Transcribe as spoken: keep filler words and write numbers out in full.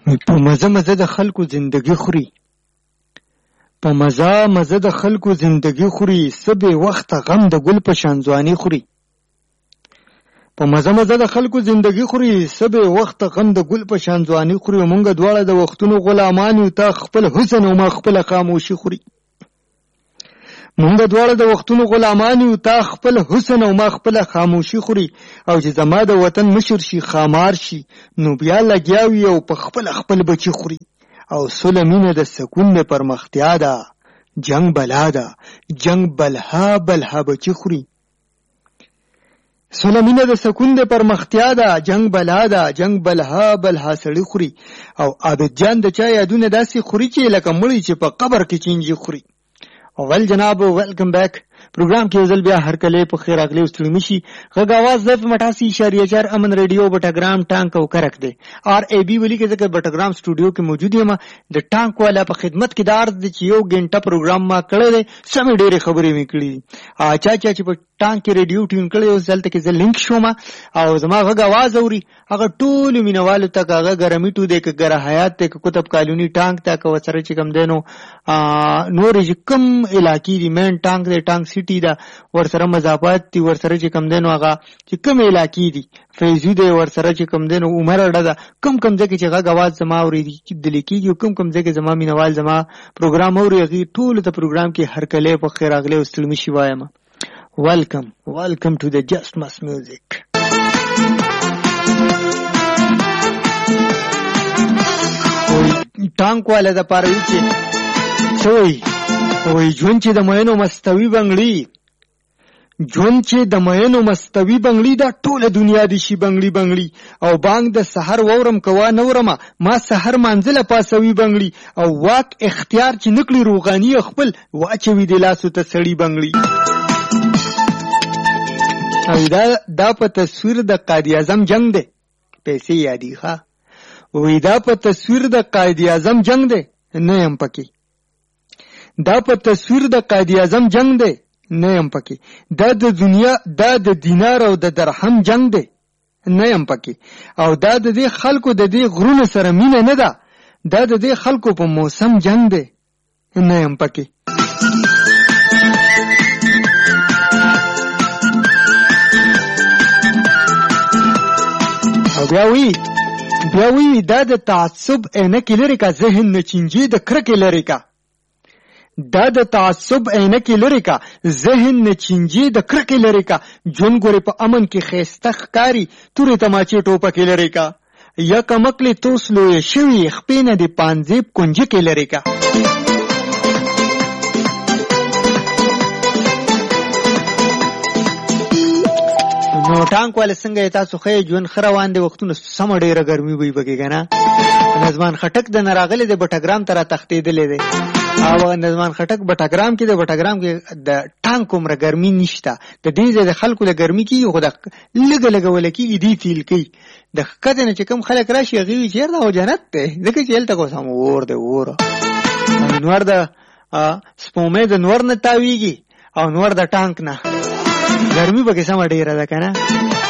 په مزه مزه د خلکو زندگی خوري، په مزه مزه د خلکو زندگی خوري، سبه وخت غم د ګل په شان ځواني خوري. په مزه مزه د خلکو زندگی خوري، سبه وخت غم د ګل په شان ځواني خوري. مونږ دواړه د وختونو غلامان یو، تا خپل حسن او ما خپل خاموشي خوري. مونږ دواړه د وختونو غلامان یو، تا خپل حسن او ما خپل خاموشي خوري. او چې زما د وطن مشر شي خامار شي، نو بیا لګیاوي او په خپل خپل بچي خوري. او سوله مینه د سکون نه پرمختیا ده، جنگ بلا ده، جنگ بلها بلها بچي خوري. سوله مینه د سکون نه پرمختیا ده، جنگ بلا ده، جنگ بلها بلها سړی خوري. او عابد جان د چا یادونه داسې خوري چې لکه مړی چې په قبر کې چینجي خوري. ول جناب ویلکم بیک پروګرام کې ځل بیا هر کله په خیر اغلی وستړي مشي. غږ आवाज د مټاسی اشاریه چار امن ریډیو بټګرام ټانک او کرک دی آر ای بي ولی کې ځکه بټګرام سټوډیو کې موجود یم. د ټانک والا په خدمت کې دار د یو غنټه پروګرام ما کړی دی، سمې ډېرې خبرې مې کړې. اچا چا چې په ټانک کې ریډیو ټیون کړی او ځلته کې ز لینک شوم او زما غږ आवाज اوري، هغه ټول مینوالو ته هغه ګرمیټو دی که ګره حیات ته که کتب کالونی ټانک ته که وسره چې کم دینو نور چې کم علاقې دی مین ټانک دی، ټانک سیټي ده، ورسره مضافات دي، ورسره چې کم دینو هغه چې کم علاقې دي فیضو دی، ورسره چې کم دینو عمر اډه ده، کم کم ځکه چې غږ आवाज زما اورېدي دلی کېږي، کم کم ځکه زما مینوال زما پروګرام اوري، هغې ټولو ته پروګرام کې هر کلی په خیر راغلی او ستړي مشي وایم. ویلکم ویلکم ټو د جسټ مست میوزیک. ټانک والا د پاره وی چې څوی وای ژوند چې د مینو مستوي بنگړي، ژوند چې د مینو مستوي بنگړي، دا ټوله دنیا دي شي بنگړي بنگړي. او بانګ د سحر وورم کوا نورما ما سحر منزله پاسوي بنگړي. او واک اختیار چې نکړي روغاني خپل واچوي د لاسو ته سړي بنگړي. او دا دا په تصویر د قائد اعظم جنگ دی، پیسې یادی ښا وای دا په تصویر د قائد اعظم جنگ دی، نه يم پکې. دا په تصویر د قائد اعظم جنگ دی، نه يم پکې. دا د دنیا دا د دینار او د درهم جنگ دی، نه يم پکې. او دا د دې خلکو د دې غرونو سره مینه نه ده، دا د دې خلکو په موسم جنگ دی، نه يم پکې. او بیا وی بیا وی دا د تعصب عینکې لري کا، ذهن نه چینجي د کرکې لري کا. دا د تعصب عینکې لري کا، ذهن نه چینجي د کرکې لري کا. جون ګوري په امن کې خيسته ښکاری، تورې تماچې ټوپکې لري کا. یا کمکلې توسلوې شوي خپې نه د پانزیب کنجکې لري کا. نو ټانک والا څنګه تاسو خې ژوند خروان دي، وختونه سم ډیره ګرمي وي بګی کنه. نظمان خټک د نراغله د بټګرام تر تختیدلې دي. او نظمان خټک بټګرام کې د بټګرام کې د ټانک عمر ګرمي نشته، د دې د خلکو د ګرمي کې خو د لګ لګ ولکې دی فیل کوي. د کده نه چې کوم خلک راشي غوي چیر دا جنت ته ځکه چې هلته کو سم ور دی ور نور د سپومې د نور نه تاویږي او نور د ټانک نه ګرمي به سم ډیره ده کنه.